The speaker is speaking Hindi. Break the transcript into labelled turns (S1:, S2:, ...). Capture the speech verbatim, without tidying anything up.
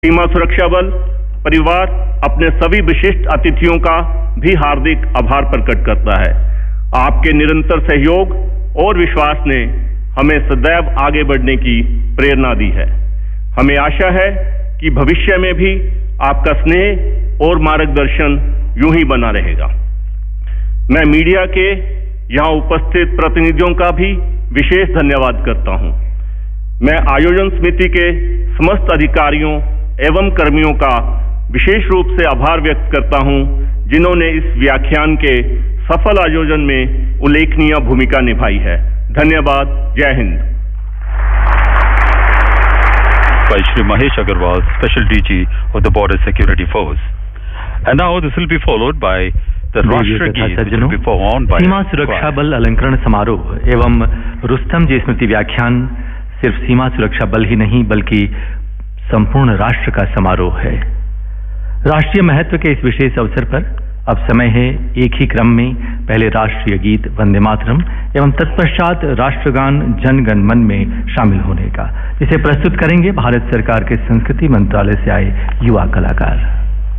S1: सीमा सुरक्षा बल परिवार अपने सभी विशिष्ट अतिथियों का भी हार्दिक आभार प्रकट करता है। आपके निरंतर सहयोग और विश्वास ने हमें सदैव आगे बढ़ने की प्रेरणा दी है। हमें आशा है कि भविष्य में भी आपका स्नेह और मार्गदर्शन यूं ही बना रहेगा। मैं मीडिया के यहां उपस्थित प्रतिनिधियों का भी विशेष धन्यवाद करता हूं। मैं आयोजन समिति के समस्त अधिकारियों एवं कर्मियों का विशेष रूप से आभार व्यक्त करता हूं, जिन्होंने इस व्याख्यान के सफल आयोजन में उल्लेखनीय भूमिका निभाई है। धन्यवाद। जय Hind.
S2: By Shri Mahesh Agarwal, Special D G of the Border Security Force. And now this will be followed by the Rashtra Geet, which will be performed by
S3: सीमा सुरक्षा बल अलंकरण समारोह एवं रुस्तम जी स्मृति व्याख्यान सिर्फ सीमा सुरक्षा बल ही नहीं बल्कि संपूर्ण राष्ट्र का समारोह है। राष्ट्रीय महत्व के इस विशेष अवसर पर अब समय है एक ही क्रम में पहले राष्ट्रीय गीत वंदे मातरम एवं तत्पश्चात राष्ट्रगान जन गण मन में शामिल होने का, जिसे प्रस्तुत करेंगे भारत सरकार के संस्कृति मंत्रालय से आए युवा कलाकार।